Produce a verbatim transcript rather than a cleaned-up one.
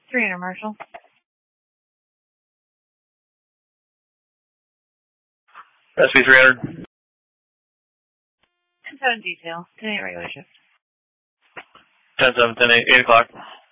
three hundred Marshall. S P three hundred. ten seven detail. ten eight regular shift. ten seven, ten eight, eight o'clock.